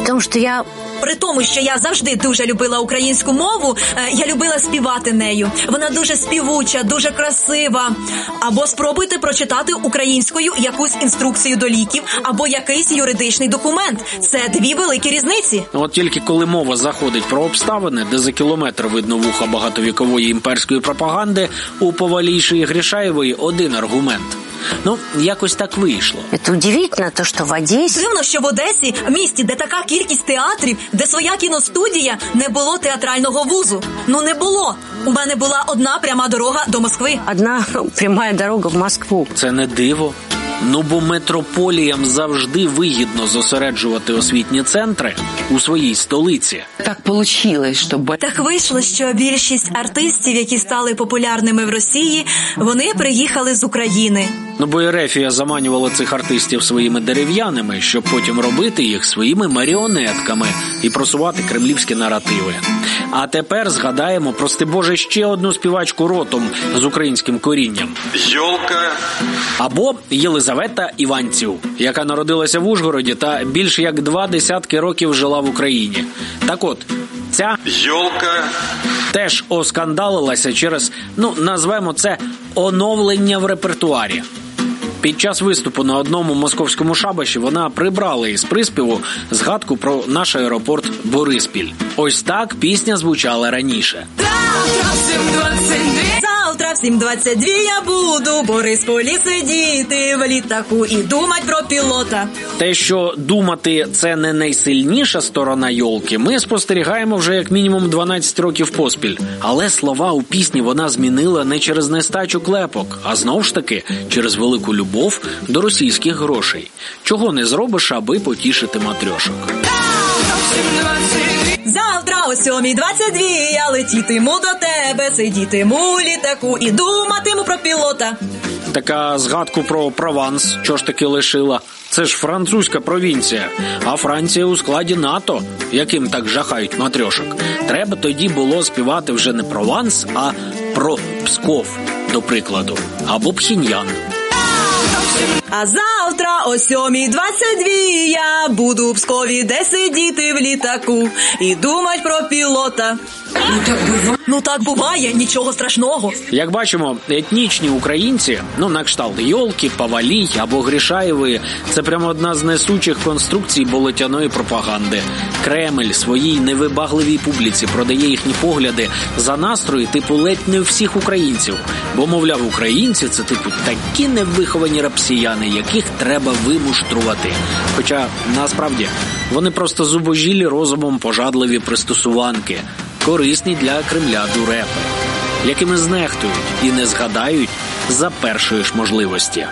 При тому, що я завжди дуже любила українську мову, я любила співати нею. Вона дуже співуча, дуже красива. Або спробуйте прочитати українською якусь інструкцію до ліків, або якийсь юридичний документ. Це дві великі різниці. От тільки коли мова заходить про обставини, де за кілометр видно вуха багатовікової імперської пропаганди, у повалійшої Грішаєвої один аргумент. Ну, якось так вийшло. Це удивительно, то, що в Одесі... Дивно, що в Одесі, місті, де така кількість театрів, де своя кіностудія, не було театрального вузу. Ну, не було. У мене була одна пряма дорога до Москви. Одна пряма дорога в Москву. Це не диво. Ну, бо метрополіям завжди вигідно зосереджувати освітні центри у своїй столиці. Так вийшло, що... Так вийшло, що більшість артистів, які стали популярними в Росії, вони приїхали з України. Ну, бо Ерефія заманювала цих артистів своїми дерев'яними, щоб потім робити їх своїми маріонетками і просувати кремлівські наративи. А тепер згадаємо, прости Боже, ще одну співачку ротом з українським корінням. Йолка. Або Єлизавета Іванців, яка народилася в Ужгороді та більш як 20 років жила в Україні. Так от, ця Йолка теж оскандалилася через, назвемо це, оновлення в репертуарі. Під час виступу на одному московському шабаші вона прибрала із приспіву згадку про наш аеропорт Бориспіль. Ось так пісня звучала раніше. Завтра в 7:22 я буду в Борисполі сидіти в літаку і думать про пілота. Те, що думати – це не найсильніша сторона йолки, ми спостерігаємо вже як мінімум 12 років поспіль. Але слова у пісні вона змінила не через нестачу клепок, а знов ж таки через велику любов до російських грошей. Чого не зробиш, аби потішити матрьошок. Завтра о 7:22 я летітиму до тебе, сидітиму у літаку і думатиму про пілота. Така згадку про Прованс, що ж таки лишила? Це ж французька провінція, а Франція у складі НАТО, яким так жахають матрьошок. Треба тоді було співати вже не Прованс, а про Псков, до прикладу, або Пхеньян. А завтра о 7:22 я буду в Пскові, де сидіти в літаку і думать про пілота. Ну так буває, нічого страшного. Як бачимо, етнічні українці, на кшталт Йолки, Павалій або Грішаєвої, це прямо одна з несучих конструкцій болотяної пропаганди. Кремль своїй невибагливій публіці продає їхні погляди за настрої типу ледь не всіх українців. Бо, мовляв, українці – це типу такі невиховані рапсіяни, яких треба вимуштрувати. Хоча, насправді, вони просто зубожілі розумом пожадливі пристосуванки, корисні для Кремля дурепи, якими знехтують і не згадають за першої ж можливості.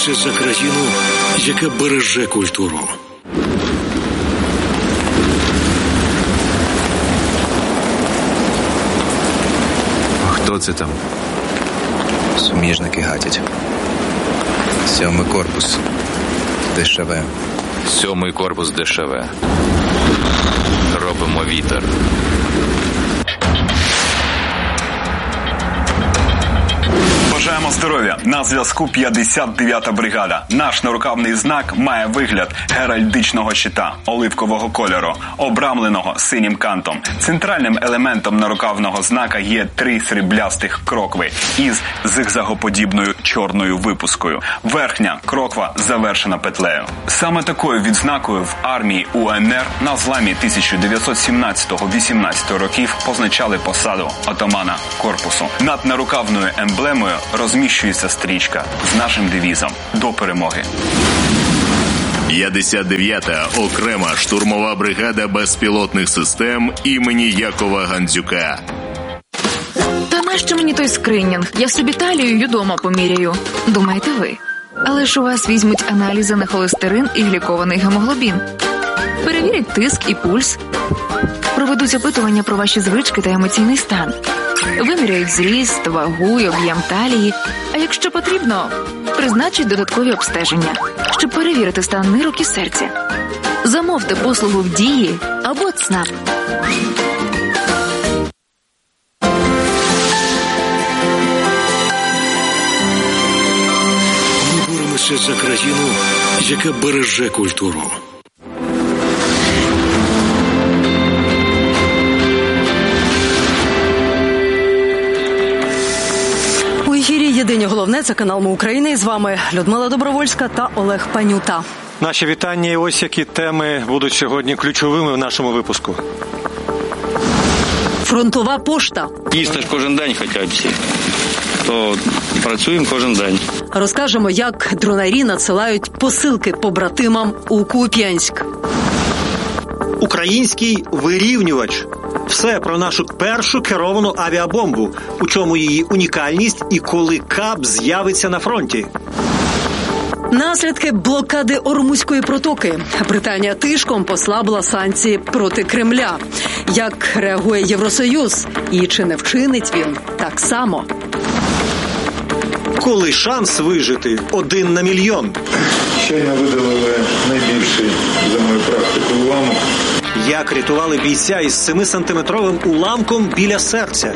Боремося за країну, яка береже культуру. Хто це там? Суміжники гатять. 7-й корпус. ДШВ. 7-й корпус ДШВ. Робимо вітер. Бажаємо здоров'я! На зв'язку 59-та бригада. Наш нарукавний знак має вигляд геральдичного щита оливкового кольору, обрамленого синім кантом. Центральним елементом нарукавного знака є 3 сріблястих крокви із зигзагоподібною чорною випускою. Верхня кроква завершена петлею. Саме такою відзнакою в армії УНР на зламі 1917-18 років позначали посаду отамана корпусу. Над нарукавною емблемою розміщується стрічка з нашим девізом «До перемоги». 59-та окрема штурмова бригада безпілотних систем імені Якова Гандзюка. Та нащо мені той скринінг? Я собі талію й удома поміряю. Думаєте ви? Але ж у вас візьмуть аналізи на холестерин і глікований гемоглобін. Перевірять тиск і пульс. Проведуть опитування про ваші звички та емоційний стан. Виміряють зріст, вагу й об'єм талії, а якщо потрібно, призначать додаткові обстеження, щоб перевірити стан нирок і серця. Замовте послугу в Дії або ЦНАП. Ми боремося за країну, яка береже культуру. Єдині головне – це канал «Ми України». І з вами Людмила Добровольська та Олег Панюта. Наші вітання і ось які теми будуть сьогодні ключовими в нашому випуску. Фронтова пошта. Їсти ж кожен день хочуть всі, то працюємо кожен день. Розкажемо, як дронарі надсилають посилки побратимам у Куп'янськ. Український вирівнювач. Все про нашу першу керовану авіабомбу, у чому її унікальність і коли КАБ з'явиться на фронті. Наслідки блокади Ормузької протоки. Британія тишком послабила санкції проти Кремля. Як реагує Євросоюз? І чи не вчинить він так само? Коли шанс вижити 1 на мільйон? Щойно видалили найбільший за мою практику уламок. Як рятували бійця із 7-сантиметровим уламком біля серця?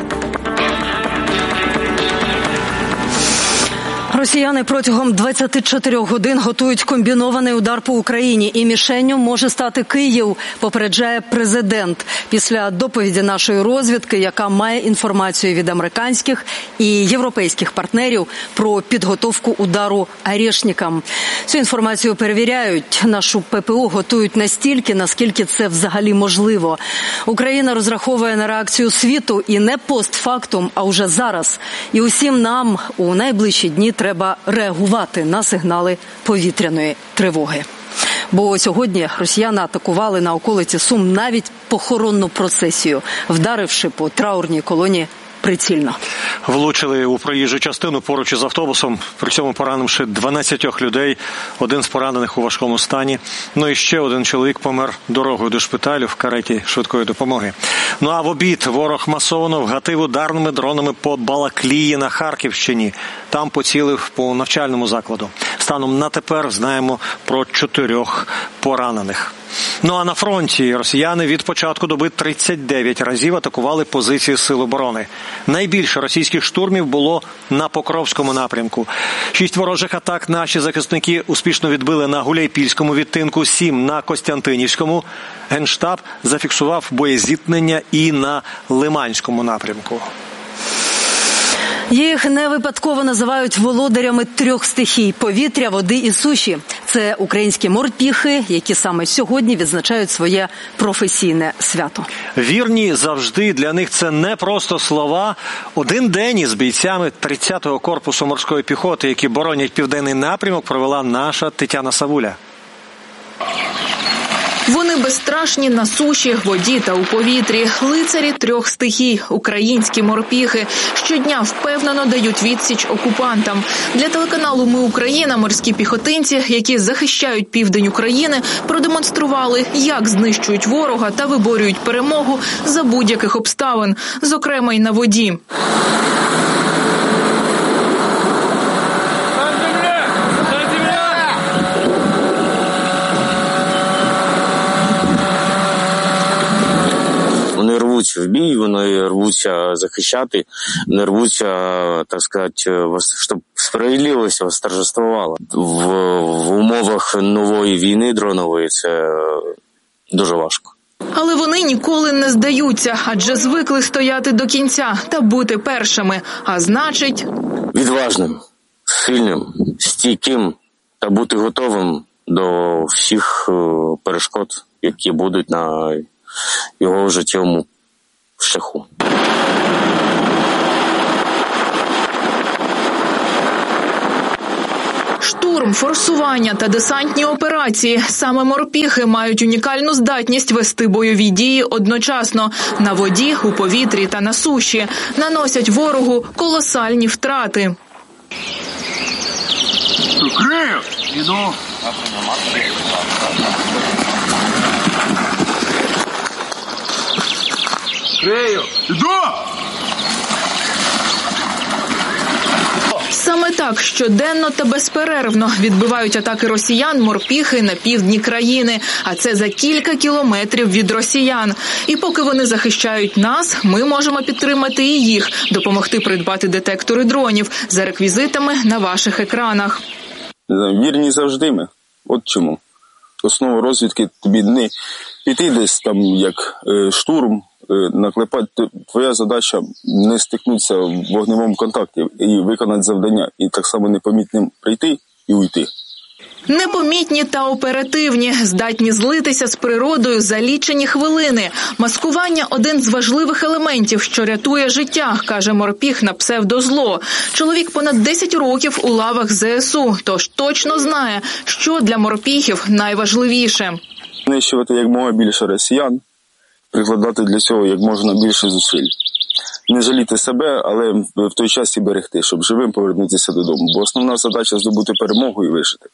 Росіяни протягом 24 годин готують комбінований удар по Україні. І мішенню може стати Київ, попереджає президент. Після доповіді нашої розвідки, яка має інформацію від американських і європейських партнерів про підготовку удару «Орешникам». Цю інформацію перевіряють. Нашу ППО готують настільки, наскільки це взагалі можливо. Україна розраховує на реакцію світу і не постфактум, а уже зараз. І усім нам у найближчі дні треба реагувати на сигнали повітряної тривоги. Бо сьогодні росіяни атакували на околиці Сум навіть похоронну процесію, вдаривши по траурній колоні прицільно. Влучили у проїжджу частину поруч із автобусом, при цьому поранивши 12 людей, один з поранених у важкому стані. Ну і ще один чоловік помер дорогою до шпиталю в кареті швидкої допомоги. Ну а в обід ворог масово вгатив ударними дронами по Балаклії на Харківщині. Там поцілив по навчальному закладу. Станом на тепер знаємо про 4 поранених. Ну а на фронті росіяни від початку доби 39 разів атакували позиції Сил оборони. Найбільше російських штурмів було на Покровському напрямку. 6 ворожих атак наші захисники успішно відбили на Гуляйпільському відтинку, 7 на Костянтинівському. Генштаб зафіксував боєзіткнення і на Лиманському напрямку. Їх не випадково називають володарями 3 стихій – повітря, води і суші. Це українські морпіхи, які саме сьогодні відзначають своє професійне свято. Вірні завжди, для них це не просто слова. Один день із бійцями 30-го корпусу морської піхоти, які боронять південний напрямок, провела наша Тетяна Савуля. Вони безстрашні на суші, воді та у повітрі. Лицарі трьох стихій – українські морпіхи. Щодня впевнено дають відсіч окупантам. Для телеканалу «Ми Україна» морські піхотинці, які захищають південь України, продемонстрували, як знищують ворога та виборюють перемогу за будь-яких обставин, зокрема й на воді. Вони рвуться в бій, вони рвуться захищати, не рвуться, так сказати, щоб справедливість восторжествувала. В умовах нової війни дронової це дуже важко. Але вони ніколи не здаються, адже звикли стояти до кінця та бути першими. А значить... відважним, сильним, стійким та бути готовим до всіх перешкод, які будуть на його життєвому шляху. Штурм, форсування та десантні операції. Саме морпіхи мають унікальну здатність вести бойові дії одночасно. На воді, у повітрі та на суші. Наносять ворогу колосальні втрати. Крию! Іду. Крию! Іду! Саме так щоденно та безперервно відбивають атаки росіян морпіхи на півдні країни, а це за кілька кілометрів від росіян. І поки вони захищають нас, ми можемо підтримати і їх, допомогти придбати детектори дронів за реквізитами на ваших екранах. Вірні завжди ми. От чому. Основа розвідки тобі не піти десь там як штурм, наклепати. Твоя задача не стикнутися в вогневому контакті і виконати завдання. І так само непомітним прийти і уйти. Непомітні та оперативні, здатні злитися з природою за лічені хвилини. Маскування – один з важливих елементів, що рятує життя, каже морпіх на псевдозло. Чоловік понад 10 років у лавах ЗСУ, тож точно знає, що для морпіхів найважливіше. Знищувати якомога більше росіян, прикладати для цього як можна більше зусиль. Не жаліти себе, але в той час і берегти, щоб живим повернутися додому. Бо основна задача – здобути перемогу і вижити.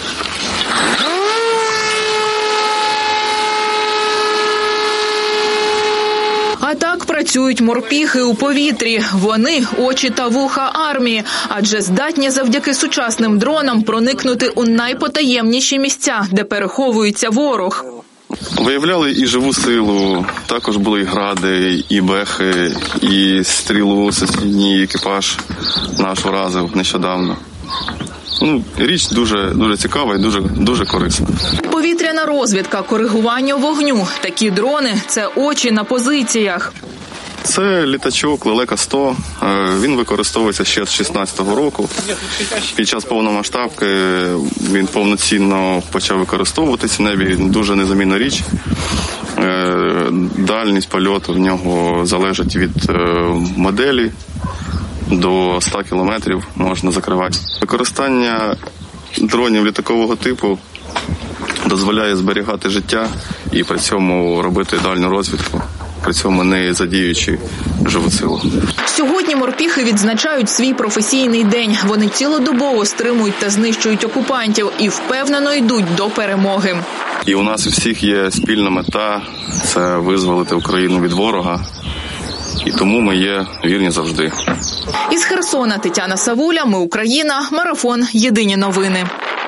А так працюють морпіхи у повітрі. Вони – очі та вуха армії, адже здатні завдяки сучасним дронам проникнути у найпотаємніші місця, де переховується ворог. Виявляли і живу силу, також були і гради, і бехи, і стрілу сусідній екіпаж наш вразив нещодавно. Річ дуже цікава і дуже корисна. Повітряна розвідка, коригування вогню. Такі дрони – це очі на позиціях. Це літачок Лелека-100. Він використовується ще з 16-го року. Під час повномасштабки він повноцінно почав використовуватися в небі. Дуже незамінна річ. Дальність польоту в нього залежить від моделі. До 100 кілометрів можна закривати. Використання дронів літакового типу дозволяє зберігати життя і при цьому робити дальню розвідку, при цьому не задіючи живу силу. Сьогодні морпіхи відзначають свій професійний день. Вони цілодобово стримують та знищують окупантів і впевнено йдуть до перемоги. І у нас у всіх є спільна мета – це визволити Україну від ворога. І тому ми є вірні завжди. Із Херсона Тетяна Савуля, Ми Україна, Марафон, Єдині новини.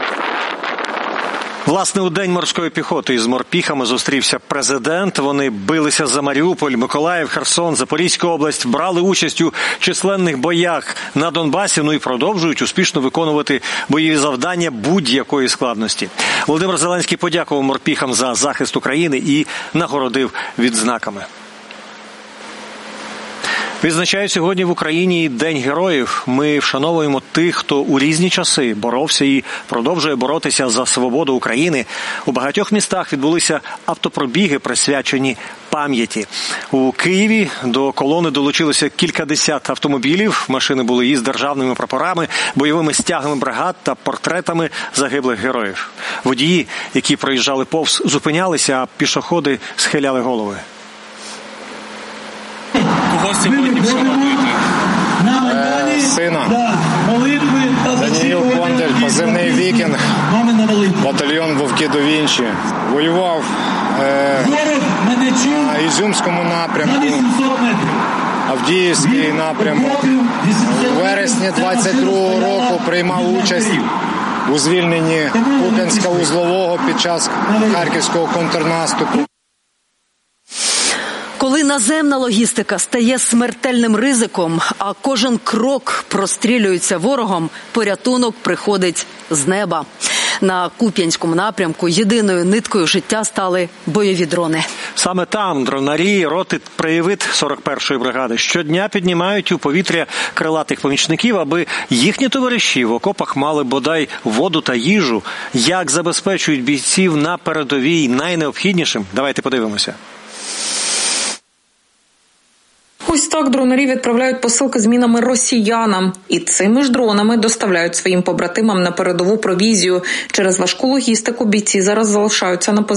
Власне, у День морської піхоти із морпіхами зустрівся президент. Вони билися за Маріуполь, Миколаїв, Херсон, Запорізьку область, брали участь у численних боях на Донбасі, і продовжують успішно виконувати бойові завдання будь-якої складності. Володимир Зеленський подякував морпіхам за захист України і нагородив відзнаками. Відзначають сьогодні в Україні День героїв. Ми вшановуємо тих, хто у різні часи боровся і продовжує боротися за свободу України. У багатьох містах відбулися автопробіги, присвячені пам'яті. У Києві до колони долучилося кількадесят автомобілів. Машини були із державними прапорами, бойовими стягами бригад та портретами загиблих героїв. Водії, які проїжджали повз, зупинялися, а пішоходи схиляли голови. Кого сьогодні вшановуєте? Сина. Даніїл Кондель, позивний «Вікінг», батальйон «Вовки до Вінчі». Воював на Ізюмському напрямку, Авдіївський напрямок. У вересні 22-го року приймав участь у звільненні Куп'янська-Узлового під час харківського контрнаступу. Коли наземна логістика стає смертельним ризиком, а кожен крок прострілюється ворогом, порятунок приходить з неба. На Куп'янському напрямку єдиною ниткою життя стали бойові дрони. Саме там дронарі роти «Краєвид» 41-ї бригади щодня піднімають у повітря крилатих помічників, аби їхні товариші в окопах мали бодай воду та їжу. Як забезпечують бійців на передовій найнеобхіднішим? Давайте подивимося. Ось так дронарі відправляють посилки з мінами росіянам. І цими ж дронами доставляють своїм побратимам на передову провізію. Через важку логістику бійці зараз залишаються на позиціях.